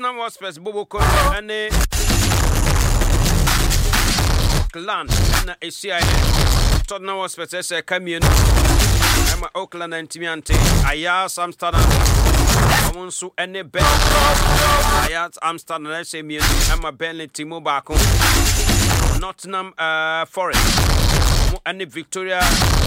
Tottenham Hotspur Boboko ene Auckland na ACI Tottenham Hotspur se kamien ama Auckland antimiante Ajax Amsterdam amonso ene Ben Ajax Amsterdam se mien ama Burnley timo baako Nottingham Forest ene Victoria